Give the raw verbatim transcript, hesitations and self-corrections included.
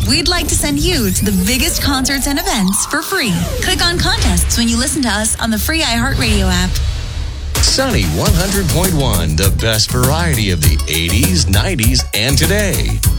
we'd like to send you to the biggest concerts and events for free. Click on contests when you listen to us on the free iHeartRadio app. Sunny one hundred point one, the best variety of the eighties, nineties, and today.